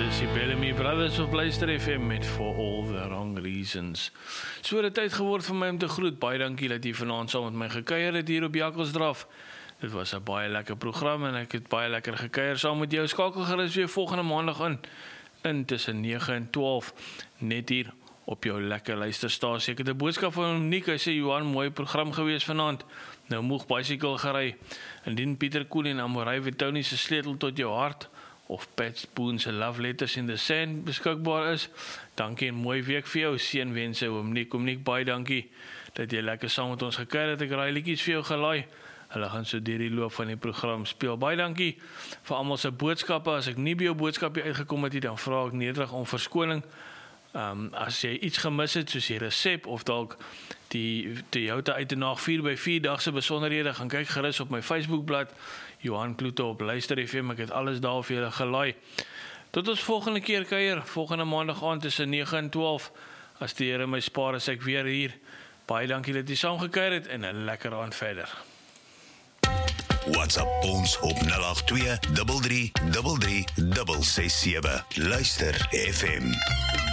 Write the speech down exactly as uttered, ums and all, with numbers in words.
Dis die Bellamy Brothers op Luister F M met For All the Wrong Reasons. So het tyd geword vir my om te groet. Baie dankie dat jy vanaand saam met my gekuier het hier op Jakkelsdraf. Dit was 'n baie lekker program en ek het baie lekker gekuier saam met jou. Skakel gerus weer volgende maandag in, in tussen nege en twaalf, net hier op jou lekker luisterstasie. Ek het 'n boodskap van Nick, hy sê, Johan, mooi program gewees vanaand. Nou moeg bicycle gery. Indien Pieter Koel en Amorey Vitoni se sleutel tot jou hart of Pat Boone se Love Letters in the Sand beskikbaar is, dankie en mooi week vir jou, seënwense oom Nick. Oom Nick, baie dankie dat jy lekker saam met ons gekuier het. Ek raai liedjies vir jou gelaai. Hulle gaan so deur die loop van die program speel. Baie dankie vir almal se boodskappe. As ek nie by jou boodskapie uitgekom het nie, dan vra ek nederig om verskoning. Um, as jy iets gemis het, soos die resep of dalk die Toyota Uitenaag vier by vier dagse besonderhede, gaan kyk gerus op my Facebookblad, Johan Kloete op Luister F M. Ek het alles daar vir julle gelaai. Tot ons volgende keer kuier, volgende maandag aand tussen nege en twaalf. As die Here my spaar, is ek weer hier. Baie dankie dat jy saam gekuier het en 'n lekker aand verder. WhatsApp ons op nul agt twee drie drie drie drie ses ses sewe. Luister F M.